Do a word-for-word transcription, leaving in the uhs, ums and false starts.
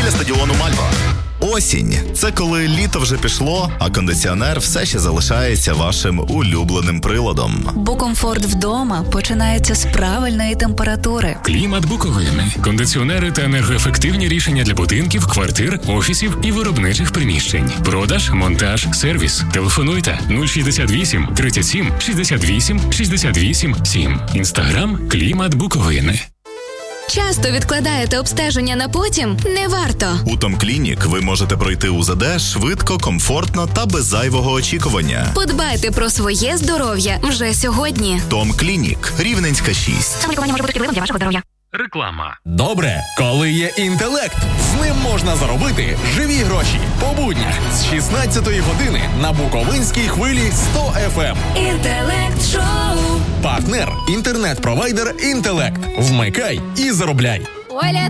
біля стадіону Мальва. Осінь – це коли літо вже пішло, а кондиціонер все ще залишається вашим улюбленим приладом. Бо комфорт вдома починається з правильної температури. Клімат Буковини. Кондиціонери та енергоефективні рішення для будинків, квартир, офісів і виробничих приміщень. Продаж, монтаж, сервіс. Телефонуйте нуль шістдесят вісім тридцять сім шістдесят вісім шістдесят вісім сім. Інстаграм Клімат Буковини. Часто відкладаєте обстеження на потім? Не варто. У Том Клінік ви можете пройти УЗД швидко, комфортно та без зайвого очікування. Подбайте про своє здоров'я вже сьогодні. Том Клінік, Рівненська шість. Самолікування може бути шкідливим для вашого здоров'я. Реклама. Добре, коли є інтелект. З ним можна заробити живі гроші. По буднях з шістнадцятої години на Буковинській хвилі сто еф ем. Інтелект-шоу. Партнер – інтернет-провайдер «Інтелект». Вмикай і заробляй. Оля